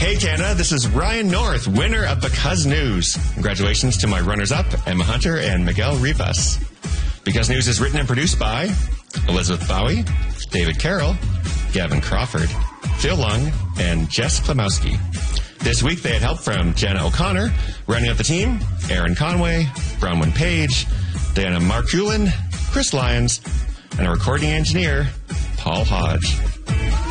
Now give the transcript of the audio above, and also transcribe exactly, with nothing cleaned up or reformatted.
Hey Canada, this is Ryan North, winner of Because News. Congratulations to my runners-up, Emma Hunter and Miguel Rivas. Because News is written and produced by Elizabeth Bowie, David Carroll, Gavin Crawford, Phil Lung, and Jess Klimowski. This week they had help from Jenna O'Connor, rounding out the team, Aaron Conway, Bronwyn Page, Diana Markulin, Chris Lyons, and a recording engineer, Paul Hodge.